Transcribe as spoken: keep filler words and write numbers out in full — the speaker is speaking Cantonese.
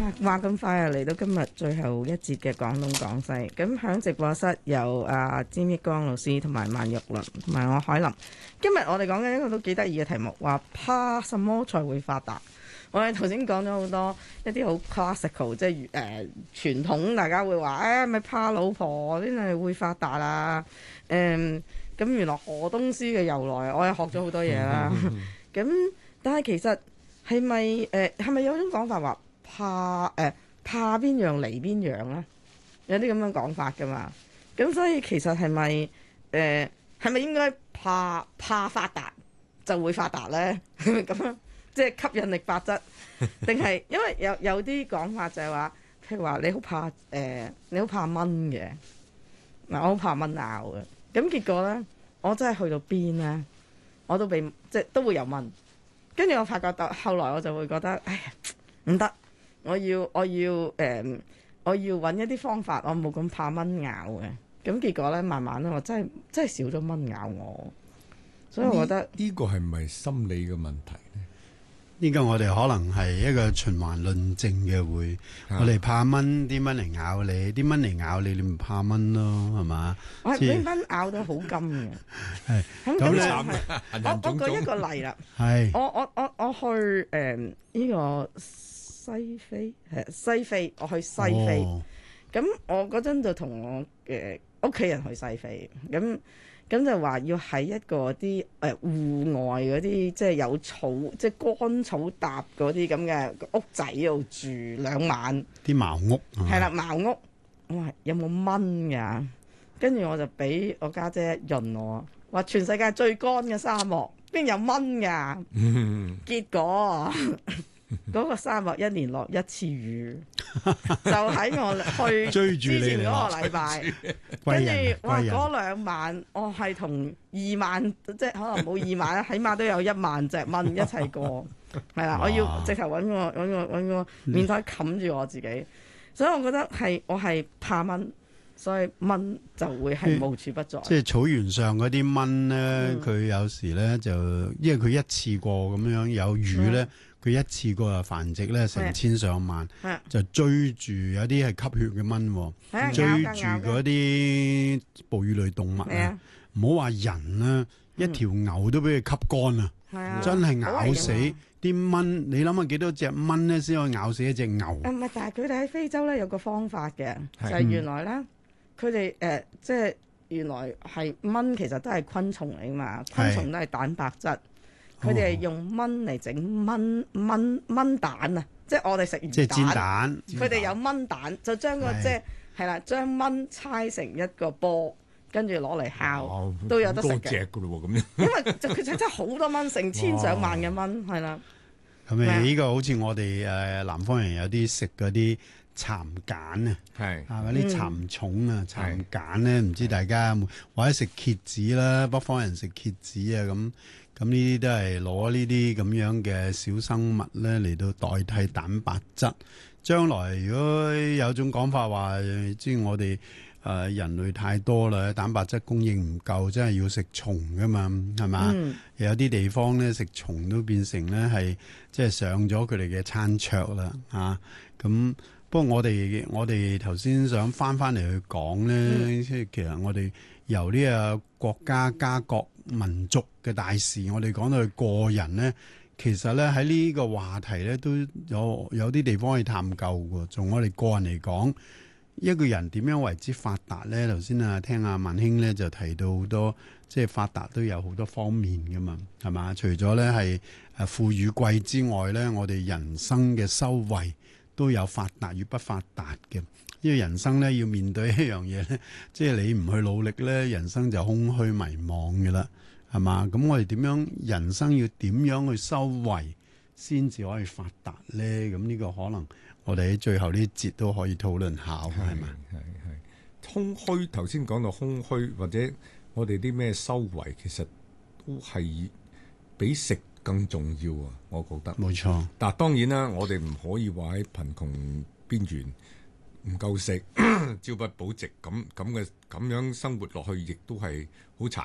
啊，話咁快啊，嚟到今日最後一節嘅廣東廣西。咁響直播室有阿詹益光老師同埋萬玉麟同埋我海林。今日我哋講緊一個都幾得意嘅題目，話怕什麼才會發達。我哋頭先講咗好多一啲好 classical，即係誒、呃、傳統，大家會話誒咪怕老婆先係會發達啊。誒、嗯、咁原來河東獅嘅由來，我又學咗好多嘢啦。咁但係其實係咪誒係咪有種講法話？怕誒、呃、怕邊樣嚟邊樣咧，有啲咁樣講法噶嘛。咁所以其實係咪誒係咪應該怕怕發達就會發達咧？咁樣即係吸引力法則，定係因為有有啲講法就係話，譬如話你好怕誒、呃、你好怕蚊嘅嗱，我好怕蚊咬嘅。咁結果咧，我真係去到邊咧，我都被即係都會有蚊。跟住我發覺到後來我就會覺得，哎呀唔得。我要我要誒、呃，我要揾一啲方法，我冇咁怕蚊咬嘅。咁結果咧，慢慢咧，我真係真係少咗蚊咬我。所以我覺得呢、 呢個係咪心理嘅問題咧？ 呢個我哋可能係一個循環論證嘅會，啊、我哋怕蚊，啲蚊嚟咬你，啲蚊嚟咬你，你唔怕蚊咯，係嘛？ 我係俾蚊咬到好金嘅。係咁咁咧， 我我舉一個例啦。 係我我我我去誒呢、呃呢個。西非係西非，我去西非。咁、哦、我嗰陣就同我嘅屋企人去西非，咁咁就話要喺一個啲誒戶外嗰啲，即係有草，即係乾草搭嗰啲咁嘅屋仔度住兩晚。 啲茅屋係啦，茅屋。我話有冇蚊㗎？跟住我就俾我家姐潤我，話全世界最乾嘅沙漠邊有蚊㗎？結果嗰個沙漠一年落一次雨，就喺我去之前嗰個禮拜，跟住哇嗰兩晚我係同二萬，即係可能冇二萬啦，起碼都有一萬隻蚊一齊過，係啦，我要直頭揾個揾個揾個面台冚住我自己，所以我覺得係我係怕蚊，所以蚊就會係無處不在。 即係草原上嗰啲蚊咧，佢、嗯、有時咧就因為佢一次過咁樣有雨咧。嗯佢一次過啊繁殖咧成千上萬，就追住有啲係吸血嘅蚊，追住嗰啲哺乳類動物啊！唔好話人啦，一條牛都俾佢吸乾啊！真係咬死啲蚊。你諗下幾多隻蚊咧先可以咬死一隻牛？ 唔係，但係佢哋喺非洲咧有個方法嘅，就係原來咧佢哋誒即係原來係蚊其實都係昆蟲嚟㗎嘛，昆蟲都係蛋白質。佢哋係用蚊嚟整蚊蚊蚊蛋啊！即係我哋食魚蛋， 即係煎蛋。 佢哋有蚊蛋，就將個即係係啦，將蚊搓成一個波，跟住攞嚟烤，哦、都有得食嘅。多隻㗎咯喎，咁樣。因為就佢就真係好多蚊，成千上萬嘅蚊，係啦。 咁誒呢個好似我哋誒南方人有啲食嗰啲蠶繭啊，係啊嗰啲蠶蟲啊、蠶繭咧，唔知大家有冇或者食蠍子啦，北方人食蠍子啊咁。咁呢啲都係攞呢啲咁樣嘅小生物咧嚟到代替蛋白質。將來如果有種講法話，即係我哋誒、呃、人類太多啦，蛋白質供應唔夠，真係要食蟲噶嘛，係嘛？嗯、有啲地方咧食蟲都變成咧係即係上咗佢哋嘅餐桌啦，嚇咁。不過我哋我哋頭先想翻翻嚟去講咧，即係、嗯、其實我哋由呢個國家家國民族嘅大事，我哋講到佢個人咧，其實咧喺呢個話題咧都有有啲地方可以探究嘅。從我哋個人嚟講，一個人點樣為之發達咧？頭先啊，聽阿萬兄咧就提到好多，即係發達都有好多方面噶嘛，係嘛？除咗咧係誒富與貴之外咧，我哋人生嘅修為都有發達與不發達嘅。因為人生咧要面對一樣嘢咧，即係你唔去努力咧，人生就空虛迷茫嘅啦，係嘛？咁我哋點樣人生要點樣去修為先至可以發達咧？咁呢個可能我哋喺最後呢節都可以討論下，係咪？ 係係空虛，頭先講到空虛，或者我哋啲咩修為，其實都係比食更重要啊！我覺得冇錯。 但當然啦，我哋唔可以話喺貧窮邊緣。唔夠食，朝不保夕咁咁嘅咁樣生活落去，亦都係好殘